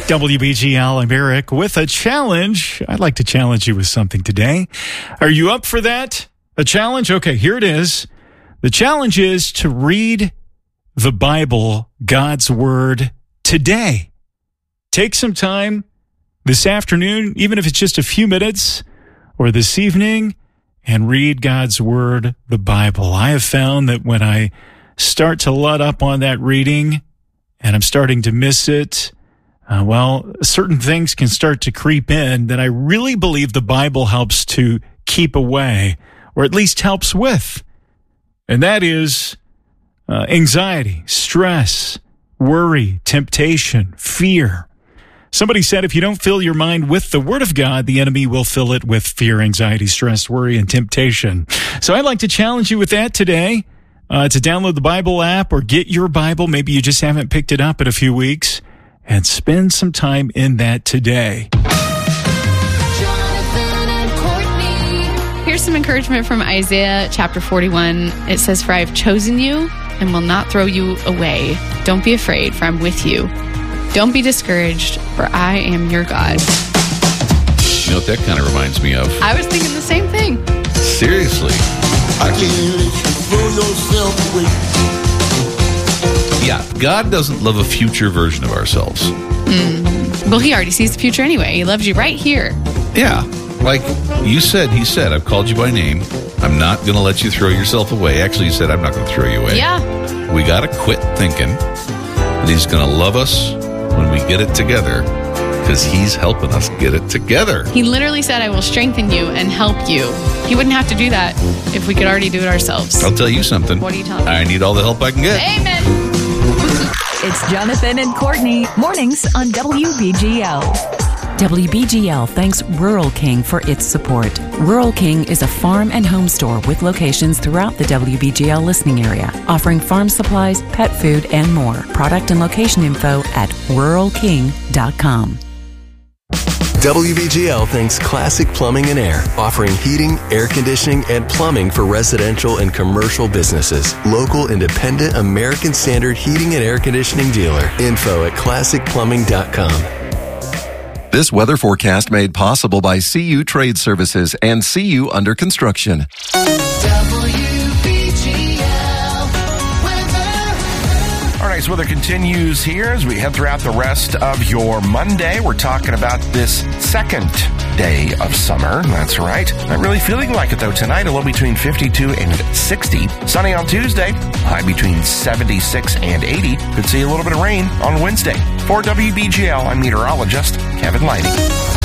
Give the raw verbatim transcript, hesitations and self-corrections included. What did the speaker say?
W B G L, I'm Eric with a challenge. I'd like to challenge you with something today. Are you up for that? A challenge? Okay, here it is. The challenge is to read the Bible, God's Word, today. Take some time this afternoon, even if it's just a few minutes, or this evening, and read God's Word, the Bible. I have found that when I start to let up on that reading, and I'm starting to miss it, Uh, well, certain things can start to creep in that I really believe the Bible helps to keep away, or at least helps with. And that is uh, anxiety, stress, worry, temptation, fear. Somebody said if you don't fill your mind with the Word of God, the enemy will fill it with fear, anxiety, stress, worry, and temptation. So I'd like to challenge you with that today, uh, to download the Bible app or get your Bible. Maybe you just haven't picked it up in a few weeks. And spend some time in that today. Here's some encouragement from Isaiah chapter forty-one. It says, "For I have chosen you and will not throw you away. Don't be afraid, for I'm with you. Don't be discouraged, for I am your God." You know what that kind of reminds me of? I was thinking the same thing. Seriously. I can't let you throw yourself away. Yeah, God doesn't love a future version of ourselves. Mm. Well, he already sees the future anyway. He loves you right here. Yeah, like you said, he said, I've called you by name. I'm not going to let you throw yourself away. Actually, he said, I'm not going to throw you away. Yeah. We got to quit thinking that he's going to love us when we get it together, because he's helping us get it together. He literally said, I will strengthen you and help you. He wouldn't have to do that if we could already do it ourselves. I'll tell you something. What are you telling me? I need all the help I can get. Amen. It's Jonathan and Courtney, mornings on W B G L. W B G L thanks Rural King for its support. Rural King is a farm and home store with locations throughout the W B G L listening area, offering farm supplies, pet food, and more. Product and location info at rural king dot com. W B G L thanks Classic Plumbing and Air, offering heating, air conditioning, and plumbing for residential and commercial businesses. Local, independent, American Standard heating and air conditioning dealer. Info at classic plumbing dot com. This weather forecast made possible by C U Trade Services and C U Under Construction. All right, so weather continues here as we head throughout the rest of your Monday. We're talking about this second day of summer. That's right. Not really feeling like it, though. Tonight, a low between fifty-two and sixty. Sunny on Tuesday, high between seventy-six and eighty. Could see a little bit of rain on Wednesday. For W B G L, I'm meteorologist Kevin Lighty.